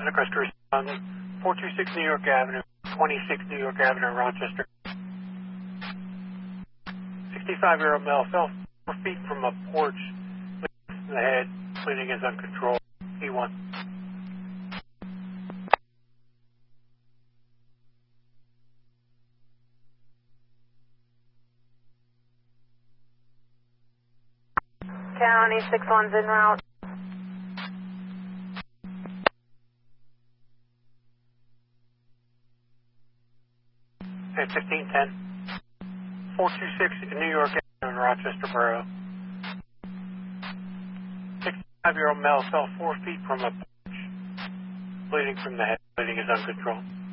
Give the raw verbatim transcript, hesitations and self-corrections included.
Rochester Crest respond four two six New York Avenue, twenty-six New York Avenue, Rochester. sixty-five-year-old male fell four feet from a porch, bleeding from the head, bleeding is uncontrolled. E one. County six one's en route. Okay, fifteen ten. four two six New York Avenue in Rochester Borough. sixty-five-year-old male fell four feet from a porch, bleeding from the head, bleeding is uncontrolled.